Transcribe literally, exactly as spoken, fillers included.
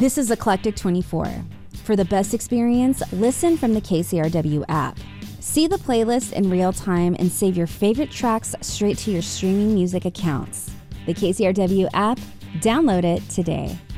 This is Eclectic twenty-four. For the best experience, listen from the K C R W app. See the playlist in real time and save your favorite tracks straight to your streaming music accounts. The K C R W app, download it today.